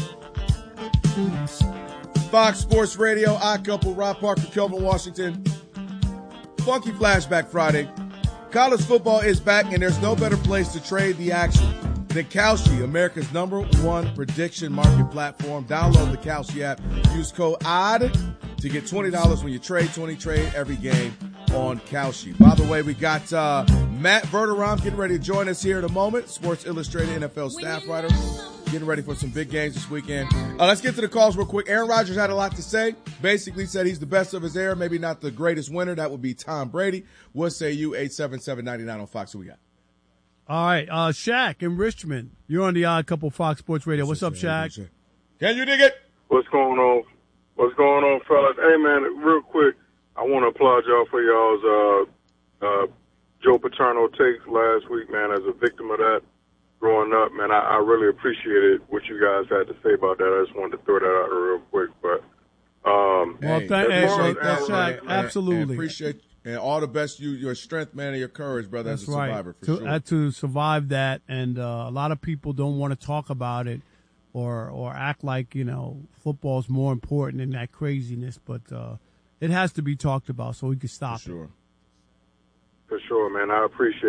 [SPEAKER 6] Fox Sports Radio, I Couple, Rob Parker, Kelvin Washington. Funky Flashback Friday. College football is back, and there's no better place to trade the action than Kalshi, America's number one prediction market platform. Download the Kalshi app. Use code O D D to get twenty dollars when you trade. twenty trade every game on Kalshi. By the way, we got uh, Matt Verderam getting ready to join us here in a moment. Sports Illustrated N F L staff writer. Getting ready for some big games this weekend. Uh, let's get to the calls real quick. Aaron Rodgers had a lot to say. Basically said he's the best of his era, maybe not the greatest winner. That would be Tom Brady. What say you? eight seven seven, nine nine on Fox. Who we got?
[SPEAKER 4] All right, uh, Shaq in Richmond. You're on the Odd Couple Fox Sports Radio. What's up, Shaq?
[SPEAKER 6] Can you dig it?
[SPEAKER 28] What's going on? What's going on, fellas? Hey, man, real quick, I want to applaud y'all for y'all's uh, uh, Joe Paterno takes last week, man, as a victim of that growing up. Man, I, I really appreciated what you guys had to say about that. I just wanted to throw that out real quick. But um,
[SPEAKER 4] Well,
[SPEAKER 6] Hey,
[SPEAKER 4] thank
[SPEAKER 6] appreciate
[SPEAKER 4] hey,
[SPEAKER 6] that,
[SPEAKER 4] that's
[SPEAKER 6] man.
[SPEAKER 4] Shaq.
[SPEAKER 6] And-
[SPEAKER 4] Absolutely.
[SPEAKER 6] and appreciate and all the best, you, your strength, man, and your courage, brother,
[SPEAKER 4] That's
[SPEAKER 6] as a
[SPEAKER 4] right.
[SPEAKER 6] survivor, for
[SPEAKER 4] to,
[SPEAKER 6] sure.
[SPEAKER 4] uh, to survive that, and uh, a lot of people don't want to talk about it or or act like, you know, football's more important than that craziness, but uh, it has to be talked about so we can stop
[SPEAKER 6] sure.
[SPEAKER 4] it.
[SPEAKER 28] For sure, man. I appreciate it.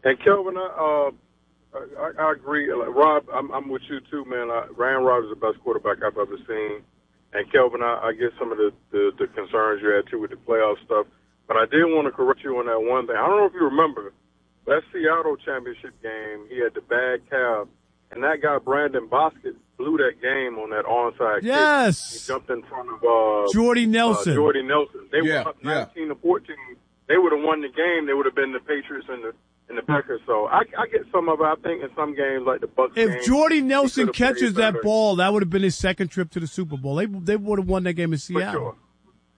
[SPEAKER 28] And Kelvin, I, uh, I, I agree. Rob, I'm, I'm with you too, man. I, Aaron Rodgers is the best quarterback I've ever seen. And Kelvin, I, I get some of the, the, the concerns you had too with the playoff stuff. But I did want to correct you on that one thing. I don't know if you remember that Seattle championship game. He had the bad calf, and that guy Brandon Bosket blew that game on that onside
[SPEAKER 4] yes.
[SPEAKER 28] kick. He jumped in front of uh,
[SPEAKER 4] Jordy Nelson.
[SPEAKER 28] Uh, Jordy Nelson. They
[SPEAKER 6] yeah,
[SPEAKER 28] were up nineteen to fourteen. They would have won the game. They would have been the Patriots and the and the Packers. So I, I get some of it. I think in some games like the Bucs.
[SPEAKER 4] If
[SPEAKER 28] game,
[SPEAKER 4] Jordy Nelson catches that
[SPEAKER 28] better.
[SPEAKER 4] ball, that would have been his second trip to the Super Bowl. They they would have won that game in Seattle.
[SPEAKER 28] For sure.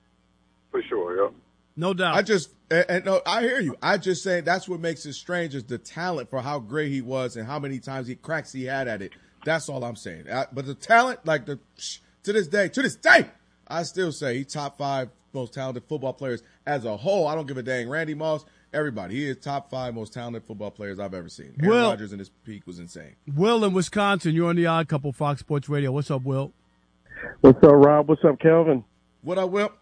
[SPEAKER 28] For sure, yeah.
[SPEAKER 4] No doubt.
[SPEAKER 6] I just and, and no, I hear you. I just say that's what makes it strange is the talent for how great he was and how many times he cracks he had at it. That's all I'm saying. I, but the talent, like the to this day, to this day, I still say he's top five most talented football players as a whole. I don't give a dang. Randy Moss, everybody, he is top five most talented football players I've ever seen. Aaron
[SPEAKER 4] Will,
[SPEAKER 6] Rodgers in his peak was insane.
[SPEAKER 4] Will in Wisconsin, you're on the Odd Couple Fox Sports Radio. What's up, Will?
[SPEAKER 1] What's up, Rob? What's up, Kelvin?
[SPEAKER 6] What up, Will?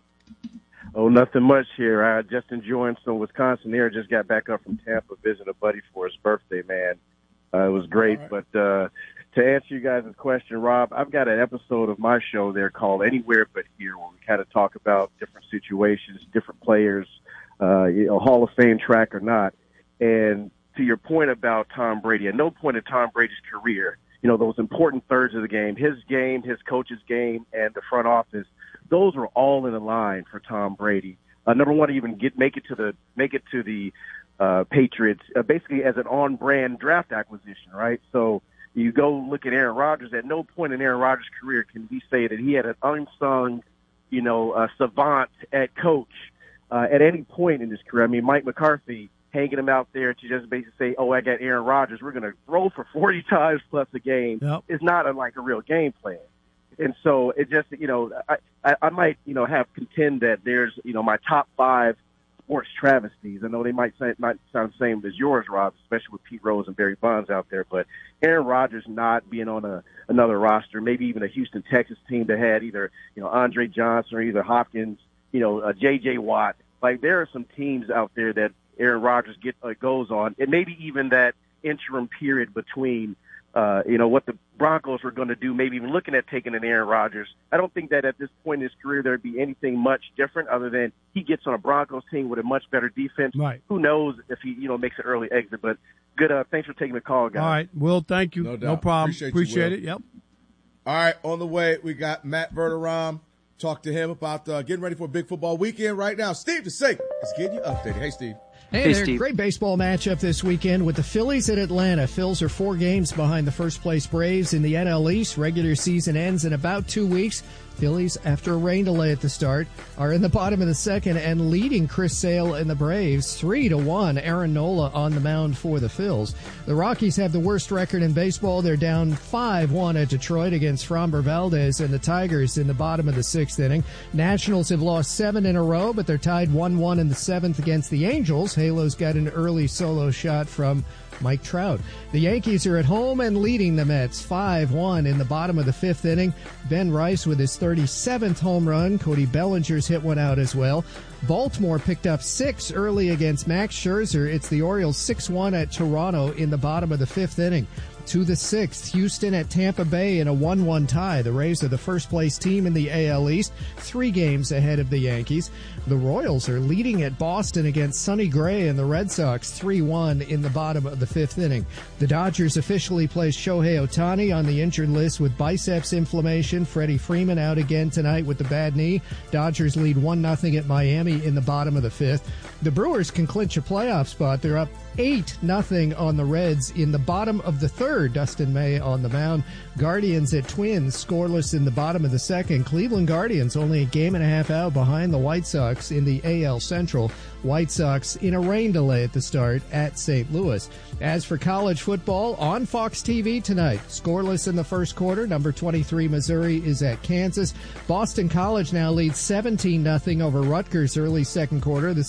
[SPEAKER 1] Oh, nothing much here. I just enjoying some Wisconsin air. Just got back up from Tampa visiting a buddy for his birthday, man. Uh, it was great. Right. But uh, to answer you guys' question, Rob, I've got an episode of my show there called Anywhere But Here, where we kind of talk about different situations, different players, uh, you know, Hall of Fame track or not. And to your point about Tom Brady, at no point in Tom Brady's career, you know, those important thirds of the game, his game, his coach's game, and the front office, those were all in a line for Tom Brady. Uh, number one, to even get make it to the make it to the uh, Patriots, uh, basically as an on-brand draft acquisition, right? So you go look at Aaron Rodgers. At no point in Aaron Rodgers' career can we say that he had an unsung, you know, uh, savant at coach uh, at any point in his career. I mean, Mike McCarthy hanging him out there to just basically say, "Oh, I got Aaron Rodgers. We're going to throw for forty times plus a game."
[SPEAKER 4] Yep.
[SPEAKER 1] Is not a, like a real game plan. And so it just, you know, I, I, I might, you know, have contend that there's, you know, my top five sports travesties. I know they might say, might sound the same as yours, Rob, especially with Pete Rose and Barry Bonds out there. But Aaron Rodgers not being on a another roster, maybe even a Houston Texas team that had either, you know, Andre Johnson or either Hopkins, you know, uh, J J Watt. Like there are some teams out there that Aaron Rodgers get uh, goes on, and maybe even that interim period between. Uh, you know, what the Broncos were going to do, maybe even looking at taking an Aaron Rodgers. I don't think that at this point in his career there'd be anything much different other than he gets on a Broncos team with a much better defense.
[SPEAKER 4] Right.
[SPEAKER 1] Who knows if he, you know, makes an early exit. But good. Uh, thanks for taking the call, guys.
[SPEAKER 4] All right. Will, thank you.
[SPEAKER 6] No doubt.
[SPEAKER 4] No problem.
[SPEAKER 6] Appreciate,
[SPEAKER 4] Appreciate
[SPEAKER 6] you,
[SPEAKER 4] it. Yep.
[SPEAKER 6] All right. On the way, we got Matt Verderam. Talk to him about uh, getting ready for a big football weekend right now. Steve DeSager is getting you updated. Hey, Steve.
[SPEAKER 3] Hey, hey there. Steve. Great baseball matchup this weekend with the Phillies at Atlanta. Phils are four games behind the first-place Braves in the N L East. Regular season ends in about two weeks. Phillies, after a rain delay at the start, are in the bottom of the second and leading Chris Sale and the Braves three to one. Aaron Nola on the mound for the Phils. The Rockies have the worst record in baseball. They're down five one at Detroit against Framber Valdez and the Tigers in the bottom of the sixth inning. Nationals have lost seven in a row, but they're tied one one in the seventh against the Angels. Halo's got an early solo shot from Mike Trout. The Yankees are at home and leading the Mets five one in the bottom of the fifth inning. Ben Rice with his thirty-seventh home run. Cody Bellinger's hit one out as well. Baltimore picked up six early against Max Scherzer. It's the Orioles six one at Toronto in the bottom of the fifth inning. To the sixth, Houston at Tampa Bay in a one one tie. The Rays are the first-place team in the A L East, three games ahead of the Yankees. The Royals are leading at Boston against Sonny Gray and the Red Sox, three one in the bottom of the fifth inning. The Dodgers officially placed Shohei Ohtani on the injured list with biceps inflammation. Freddie Freeman out again tonight with the bad knee. Dodgers lead one nothing at Miami in the bottom of the fifth. The Brewers can clinch a playoff spot. They're up eight nothing on the Reds in the bottom of the third. Dustin May on the mound. Guardians at Twins scoreless in the bottom of the second. Cleveland Guardians only a game and a half out behind the White Sox in the A L Central. White Sox in a rain delay at the start at Saint Louis. As for college football, on Fox T V tonight, scoreless in the first quarter. Number twenty-three Missouri is at Kansas. Boston College now leads seventeen nothing over Rutgers early second quarter. This is a Rutgers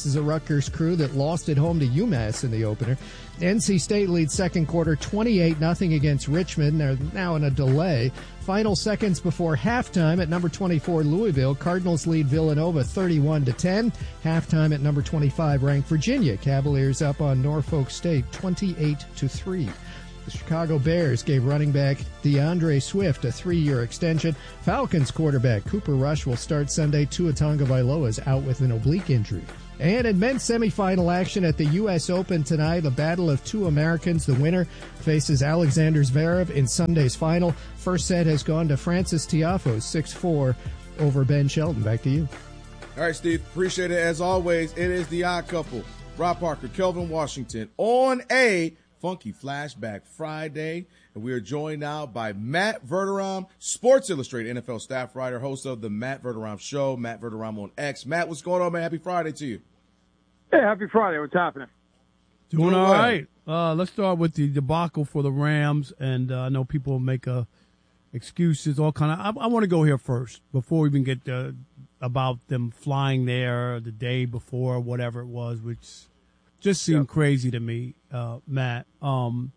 [SPEAKER 3] Rutgers crew that lost at home to UMass in the opener. N C State leads second quarter twenty-eight nothing against Richmond. They're now in a delay. Final seconds before halftime at number twenty-four Louisville, Cardinals lead Villanova thirty-one to ten. Halftime at number twenty-five ranked Virginia, Cavaliers up on Norfolk State twenty-eight to three. The Chicago Bears gave running back DeAndre Swift a three-year extension. Falcons quarterback Cooper Rush will start Sunday. Tua Tagovailoa is out with an oblique injury. And in men's semifinal action at the U S Open tonight, a battle of two Americans. The winner faces Alexander Zverev in Sunday's final. First set has gone to Francis Tiafoe, six four over Ben Shelton. Back to you.
[SPEAKER 6] All right, Steve. Appreciate it. As always, it is the Odd Couple. Rob Parker, Kelvin Washington on a Funky Flashback Friday. And we are joined now by Matt Verderame, Sports Illustrated N F L staff writer, host of the Matt Verderame Show, Matt Verderame on X. Matt, what's going on, man? Happy Friday to you.
[SPEAKER 5] Hey, happy Friday. What's happening?
[SPEAKER 4] Doing all right. Uh, let's start with the debacle for the Rams. And uh, I know people make uh, excuses, all kind of. I, I want to go here first before we even get uh, about them flying there the day before, whatever it was, which just seemed yep. crazy to me, uh, Matt. Um,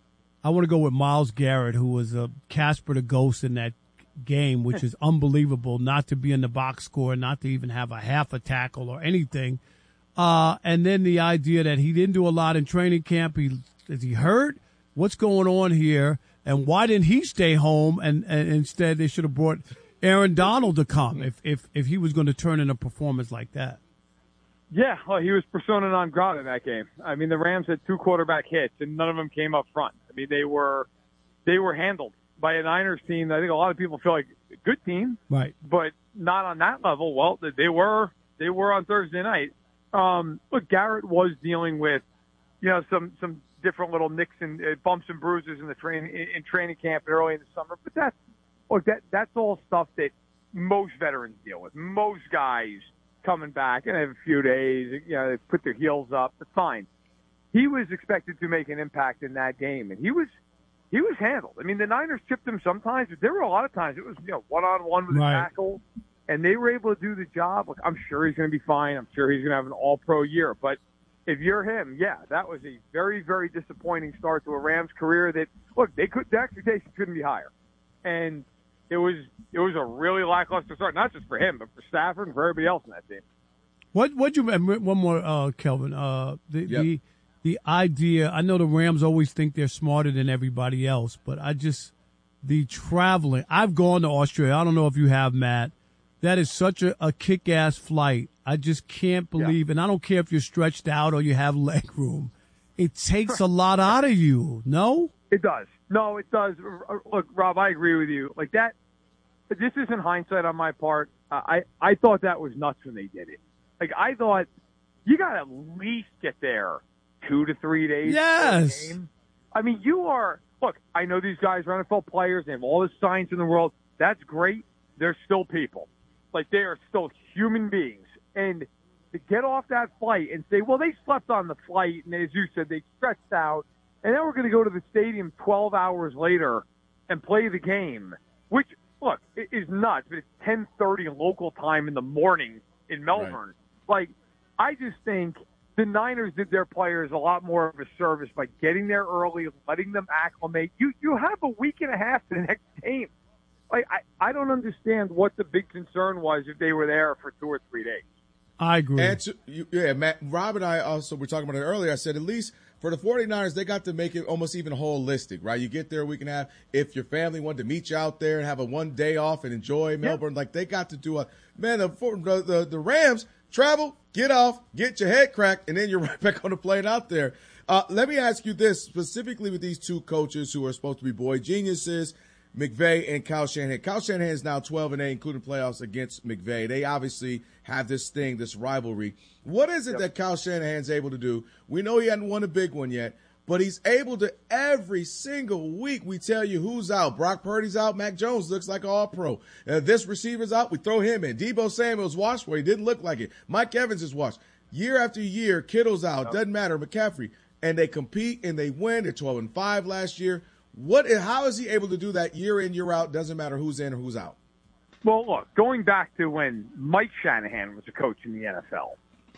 [SPEAKER 4] I want to go with Myles Garrett, who was a Casper the Ghost in that game, which is unbelievable, not to be in the box score, not to even have a half a tackle or anything. Uh, and then the idea that he didn't do a lot in training camp. He, is he hurt? What's going on here? And why didn't he stay home? And, and instead they should have brought Aaron Donald to come if, if, if he was going to turn in a performance like that.
[SPEAKER 5] Yeah, well, he was persona non grata in that game. I mean, the Rams had two quarterback hits, and none of them came up front. I mean, they were they were handled by a Niners team that I think a lot of people feel like a good team,
[SPEAKER 4] right?
[SPEAKER 5] But not on that level. Well, they were they were on Thursday night. Um, look, Garrett was dealing with, you know, some some different little nicks and uh, bumps and bruises in the train in, in training camp early in the summer. But that's look that that's all stuff that most veterans deal with. Most guys coming back and have a few days, you know, they put their heels up. It's fine. He was expected to make an impact in that game, and he was he was handled. I mean, the Niners chipped him sometimes, but there were a lot of times it was, you know, one-on-one with
[SPEAKER 4] right.
[SPEAKER 5] a tackle, and they were able to do the job. Look, I'm sure he's going to be fine. I'm sure he's going to have an all-pro year. But if you're him, yeah, that was a very, very disappointing start to a Rams career that, look, they could, their expectations couldn't be higher. And It was it was a really lackluster start, not just for him, but for Stafford and for everybody else in that team.
[SPEAKER 4] What what you one more, uh, Kelvin? Uh, the
[SPEAKER 6] yep.
[SPEAKER 4] the the idea. I know the Rams always think they're smarter than everybody else, but I just the traveling. I've gone to Australia. I don't know if you have, Matt. That is such a, a kick-ass flight. I just can't believe, yeah. and I don't care if you're stretched out or you have leg room. It takes a lot out of you. No,
[SPEAKER 5] it does. No, it does. Look, Rob, I agree with you. Like that, this isn't hindsight on my part. Uh, I, I thought that was nuts when they did it. Like, I thought you got to at least get there two to three days
[SPEAKER 4] yes.
[SPEAKER 5] before the game. I mean, you are, look, I know these guys are N F L players. They have all the science in the world. That's great. They're still people. Like, they are still human beings. And to get off that flight and say, well, they slept on the flight, and as you said, they stretched out, and then we're going to go to the stadium twelve hours later and play the game, which, look, it is nuts, but it's ten thirty local time in the morning in Melbourne. Right. Like, I just think the Niners did their players a lot more of a service by getting there early, letting them acclimate. You you have a week and a half to the next game. Like, I, I don't understand what the big concern was if they were there for two or three days.
[SPEAKER 4] I agree.
[SPEAKER 6] And to, you, yeah, Matt, Rob and I also were talking about it earlier. I said at least for the 49ers, they got to make it almost even holistic, right? You get there a week and a half. If your family wanted to meet you out there and have a one day off and enjoy Melbourne, yeah. like they got to do a – man, the, the, the, the Rams travel, get off, get your head cracked, and then you're right back on the plane out there. Uh, let me ask you this, specifically with these two coaches who are supposed to be boy geniuses, McVay and Kyle Shanahan. Kyle Shanahan is now twelve and eight, including playoffs against McVay. They obviously have this thing, this rivalry. What is it yep. that Kyle Shanahan's able to do? We know he hadn't won a big one yet, but he's able to every single week we tell you who's out. Brock Purdy's out. Mac Jones looks like an all-pro. Uh, this receiver's out. We throw him in. Debo Samuel's washed where he didn't look like it. Mike Evans is washed. Year after year, Kittle's out. Yep. Doesn't matter. McCaffrey. And they compete and they win. They're twelve and five last year. What? How is he able to do that year in, year out? Doesn't matter who's in or who's out.
[SPEAKER 5] Well, look, going back to when Mike Shanahan was a coach in the N F L,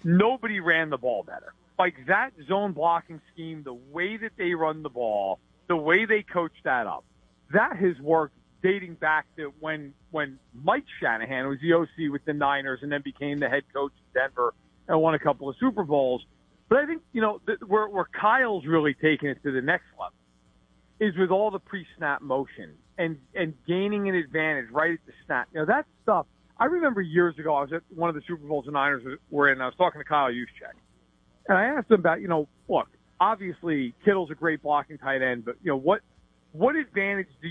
[SPEAKER 5] nobody ran the ball better. Like that zone blocking scheme, the way that they run the ball, the way they coach that up, that has worked dating back to when when Mike Shanahan was the O C with the Niners and then became the head coach in Denver and won a couple of Super Bowls. But I think, you know, th- where, where Kyle's really taking it to the next level is with all the pre-snap motion and, and gaining an advantage right at the snap. You know, that stuff, I remember years ago, I was at one of the Super Bowls the Niners were in, and I was talking to Kyle Juszczyk. And I asked him about, you know, look, obviously Kittle's a great blocking tight end, but, you know, what what advantage do